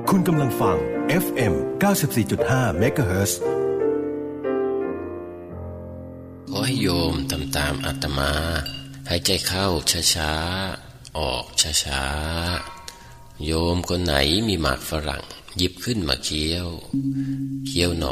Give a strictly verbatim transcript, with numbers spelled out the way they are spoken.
คุณกำลังฟัง เอฟ เอ็ม เก้าสิบสี่จุดห้า เมกะเฮิรตซ์ขอให้โยมทำตามอาตมาหายใจเข้าช้าๆออกช้าๆโยมคนไหนมีหมากฝรั่งหยิบขึ้นมาเคี้ยวเคี้ยวหนอ